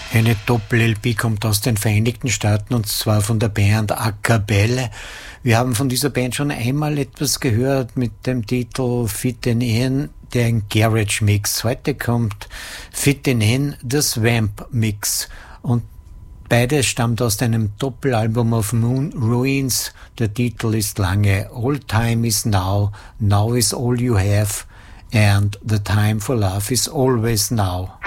Eine Doppel-LP kommt aus den Vereinigten Staaten und zwar von der Band A Capella. Wir haben von dieser Band schon einmal etwas gehört mit dem Titel Fittin' In, der Garage Mix. Heute kommt Fittin' In, der Swamp Mix. Und beides stammt aus einem Doppelalbum auf Moon Ruins. Der Titel ist lange All Time is Now, Now is All You Have and The Time for Love is Always Now.